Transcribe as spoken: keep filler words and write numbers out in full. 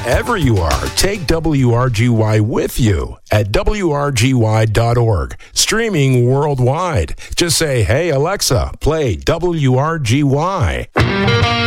wherever you are, take W R G Y with you at W R G Y dot org. Streaming worldwide. Just say, hey, Alexa, play W R G Y.